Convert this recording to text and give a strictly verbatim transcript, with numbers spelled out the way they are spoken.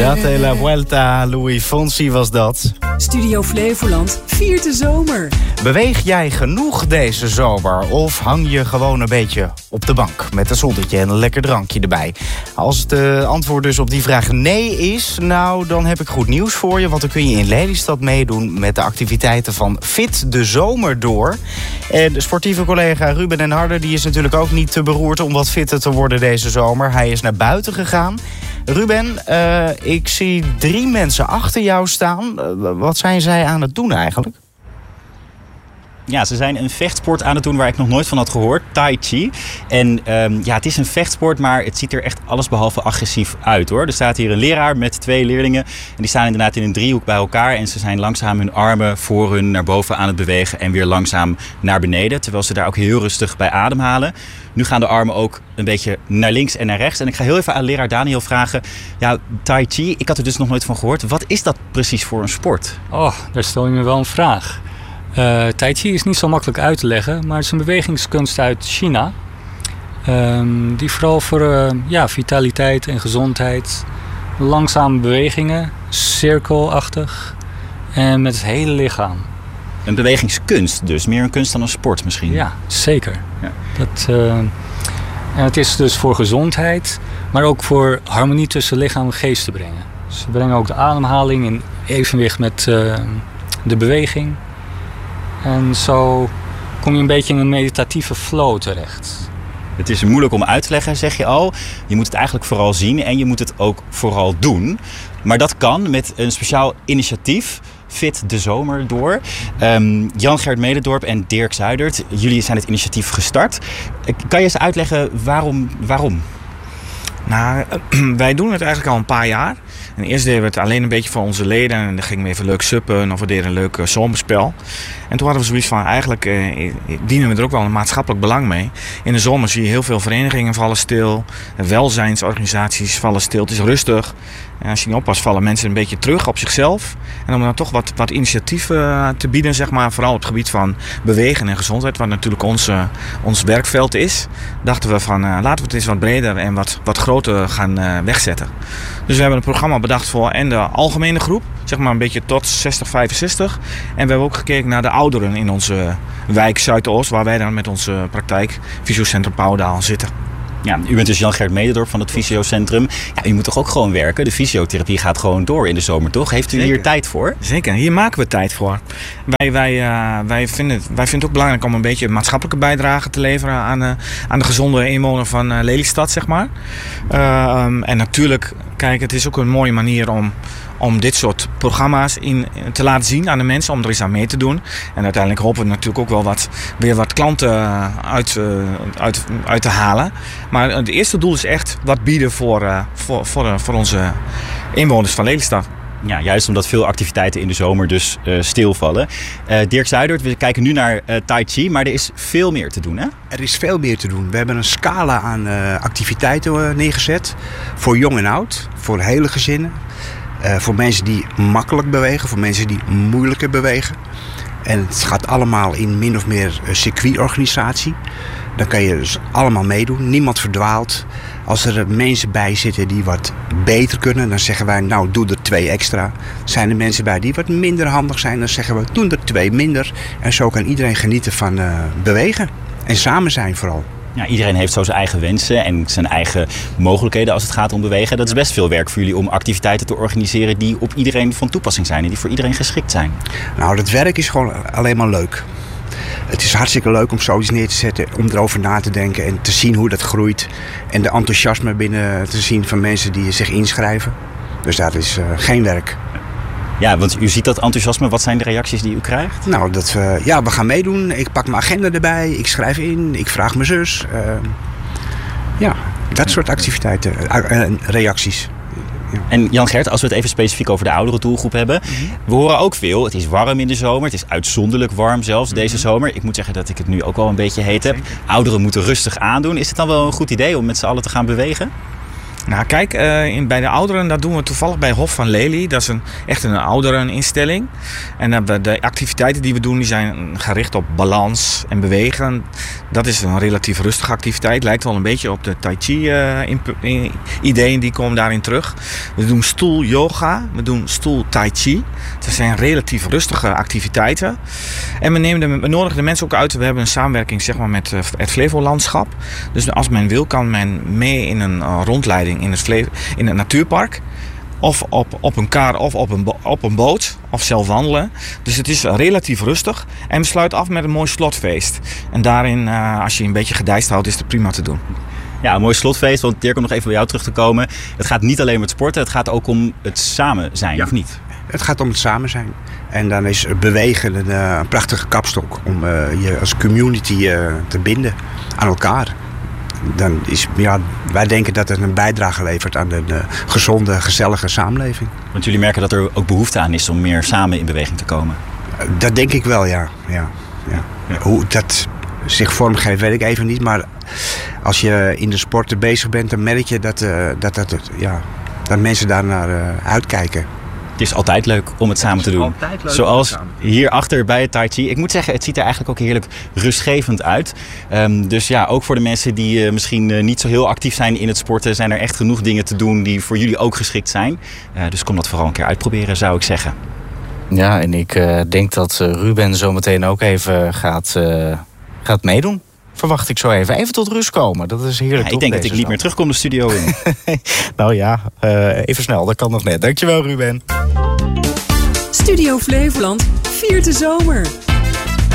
Date la vuelta, Louis Fonsi was dat. Studio Flevoland viert de zomer. Beweeg jij genoeg deze zomer? Of hang je gewoon een beetje op de bank met een zonnetje en een lekker drankje erbij? Als het uh, antwoord dus op die vraag nee is, nou dan heb ik goed nieuws voor je. Want dan kun je in Lelystad meedoen met de activiteiten van Fit de Zomer door. En de sportieve collega Ruben den Harder die is natuurlijk ook niet te beroerd om wat fitter te worden deze zomer. Hij is naar buiten gegaan. Ruben, uh, ik zie drie mensen achter jou staan. Uh, wat zijn zij aan het doen eigenlijk? Ja, ze zijn een vechtsport aan het doen waar ik nog nooit van had gehoord. Tai Chi. En um, ja, het is een vechtsport, maar het ziet er echt allesbehalve agressief uit, hoor. Er staat hier een leraar met twee leerlingen. En die staan inderdaad in een driehoek bij elkaar. En ze zijn langzaam hun armen voor hun naar boven aan het bewegen. En weer langzaam naar beneden. Terwijl ze daar ook heel rustig bij ademhalen. Nu gaan de armen ook een beetje naar links en naar rechts. En ik ga heel even aan leraar Daniel vragen. Ja, Tai Chi, ik had er dus nog nooit van gehoord. Wat is dat precies voor een sport? Oh, daar stel je me wel een vraag. Uh, Tai Chi is niet zo makkelijk uit te leggen, maar het is een bewegingskunst uit China. Um, die vooral voor uh, ja, vitaliteit en gezondheid, langzame bewegingen, cirkelachtig en met het hele lichaam. Een bewegingskunst dus, meer een kunst dan een sport misschien? Ja, zeker. Ja. Dat, uh, en het is dus voor gezondheid, maar ook voor harmonie tussen lichaam en geest te brengen. Ze brengen ook de ademhaling in evenwicht met uh, de beweging. En zo kom je een beetje in een meditatieve flow terecht. Het is moeilijk om uit te leggen, zeg je al. Je moet het eigenlijk vooral zien en je moet het ook vooral doen. Maar dat kan met een speciaal initiatief, Fit de Zomer door. Um, Jan-Gert Mededorp en Dirk Zuidert, jullie zijn het initiatief gestart. Kan je eens uitleggen waarom? waarom? Nou, wij doen het eigenlijk al een paar jaar. En eerst deden we het alleen een beetje voor onze leden. En dan gingen we even leuk suppen of we deden een leuk uh, zomerspel. En toen hadden we zoiets van, eigenlijk uh, dienen we er ook wel een maatschappelijk belang mee. In de zomer zie je heel veel verenigingen vallen stil. Welzijnsorganisaties vallen stil. Het is rustig. En als je niet oppast, vallen mensen een beetje terug op zichzelf. En om dan toch wat, wat initiatieven uh, te bieden, zeg maar, vooral op het gebied van bewegen en gezondheid, wat natuurlijk ons, uh, ons werkveld is, dachten we van, uh, laten we het eens wat breder en wat, wat groter gaan uh, wegzetten. Dus we hebben een programma bedacht voor en de algemene groep, zeg maar een beetje tot zestig, vijfenzestig. En we hebben ook gekeken naar de ouderen in onze wijk Zuidoost, waar wij dan met onze praktijk Fysiocentrum Pauwdaal zitten. Ja, u bent dus Jan-Gert Mededorp van het Fysiocentrum. Ja, u moet toch ook gewoon werken? De fysiotherapie gaat gewoon door in de zomer, toch? Heeft u Zeker. hier tijd voor? Zeker, hier maken we tijd voor. Wij, wij, uh, wij, vinden het, wij vinden het ook belangrijk om een beetje maatschappelijke bijdrage te leveren aan, uh, aan de gezonde inwoner van uh, Lelystad, zeg maar. Uh, um, en natuurlijk, kijk, het is ook een mooie manier om... om dit soort programma's in, te laten zien aan de mensen, om er eens aan mee te doen. En uiteindelijk hopen we natuurlijk ook wel wat, weer wat klanten uit, uit, uit te halen. Maar het eerste doel is echt wat bieden voor, voor, voor, voor onze inwoners van Lelystad. Ja, juist omdat veel activiteiten in de zomer dus uh, stilvallen. Uh, Dirk Zuidert, we kijken nu naar uh, Tai Chi, maar er is veel meer te doen, hè? Er is veel meer te doen. We hebben een scala aan uh, activiteiten uh, neergezet. Voor jong en oud, voor hele gezinnen. Uh, voor mensen die makkelijk bewegen, voor mensen die moeilijker bewegen. En het gaat allemaal in min of meer circuitorganisatie. Dan kan je dus allemaal meedoen. Niemand verdwaalt. Als er mensen bij zitten die wat beter kunnen, dan zeggen wij, nou, doe er twee extra. Zijn er mensen bij die wat minder handig zijn, dan zeggen we, doe er twee minder. En zo kan iedereen genieten van uh, bewegen. En samen zijn vooral. Ja, iedereen heeft zo zijn eigen wensen en zijn eigen mogelijkheden als het gaat om bewegen. Dat is best veel werk voor jullie om activiteiten te organiseren die op iedereen van toepassing zijn en die voor iedereen geschikt zijn. Nou, dat werk is gewoon alleen maar leuk. Het is hartstikke leuk om zoiets neer te zetten, om erover na te denken en te zien hoe dat groeit. En de enthousiasme binnen te zien van mensen die zich inschrijven. Dus dat is uh, geen werk. Ja, want u ziet dat enthousiasme. Wat zijn de reacties die u krijgt? Nou, dat we, ja, we gaan meedoen. Ik pak mijn agenda erbij. Ik schrijf in. Ik vraag mijn zus. Uh, ja, dat soort activiteiten. Uh, reacties. Ja. En Jan-Gert, als we het even specifiek over de oudere doelgroep hebben. Mm-hmm. We horen ook veel. Het is warm in de zomer. Het is uitzonderlijk warm zelfs mm-hmm. deze zomer. Ik moet zeggen dat ik het nu ook wel een beetje heet heb. Ouderen moeten rustig aandoen. Is het dan wel een goed idee om met z'n allen te gaan bewegen? Nou kijk, uh, in, bij de ouderen, dat doen we toevallig bij Hof van Lely. Dat is een, echt een oudereninstelling. En uh, de activiteiten die we doen, die zijn gericht op balans en bewegen. Dat is een relatief rustige activiteit. Lijkt wel een beetje op de tai chi uh, in, in, ideeën, die komen daarin terug. We doen stoel yoga, we doen stoel tai chi. Dat zijn relatief rustige activiteiten. En we, nemen de, we nodigen de mensen ook uit. We hebben een samenwerking zeg maar, met uh, het Flevolandschap. Dus als men wil, kan men mee in een uh, rondleiding in het, Fle- in het natuurpark. Of op, op een kar of op een, bo- op een boot. Of zelf wandelen. Dus het is relatief rustig. En we sluiten af met een mooi slotfeest. En daarin, uh, als je een beetje gedijst houdt, is het prima te doen. Ja, een mooi slotfeest. Want Dirk, om nog even bij jou terug te komen. Het gaat niet alleen om het sporten. Het gaat ook om het samen zijn, ja. Of niet? Het gaat om het samen zijn. En dan is bewegen een, uh, een prachtige kapstok. Om uh, je als community uh, te binden aan elkaar. Dan is, ja, wij denken dat het een bijdrage levert aan een uh, gezonde, gezellige samenleving. Want jullie merken dat er ook behoefte aan is om meer samen in beweging te komen? Uh, dat denk ik wel, ja. ja, ja. ja. Hoe dat zich vormgeeft, weet ik even niet. Maar als je in de sporten bezig bent, dan merk je dat, uh, dat, dat, ja, dat mensen daar naar uh, uitkijken. Het is altijd leuk om het samen te doen. Zoals hierachter bij het Tai Chi. Ik moet zeggen, het ziet er eigenlijk ook heerlijk rustgevend uit. Um, dus ja, ook voor de mensen die uh, misschien uh, niet zo heel actief zijn in het sporten, zijn er echt genoeg dingen te doen die voor jullie ook geschikt zijn. Uh, dus kom dat vooral een keer uitproberen, zou ik zeggen. Ja, en ik uh, denk dat uh, Ruben zo meteen ook even gaat, uh, gaat meedoen. Verwacht ik zo even. Even tot rust komen. Dat is heerlijk. Ja, ik denk dat ik niet zand. meer terugkom de studio in. Nou ja, uh, even snel. Dat kan nog net. Dankjewel, Ruben. Studio Flevoland viert de zomer.